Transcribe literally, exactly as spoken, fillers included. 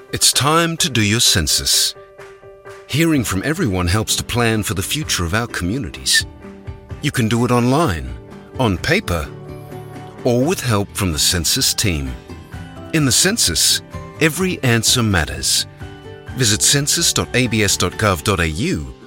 It's time to do your census. Hearing from everyone helps to plan for the future of our communities. You can do it online, on paper, or with help from the census team. In the census, every answer matters. Visit census dot a b s dot gov dot a u